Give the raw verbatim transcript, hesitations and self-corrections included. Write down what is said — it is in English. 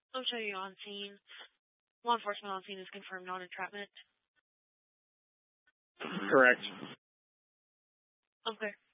I'll show you on scene. Law enforcement on scene is confirmed non-entrapment. Correct. Okay.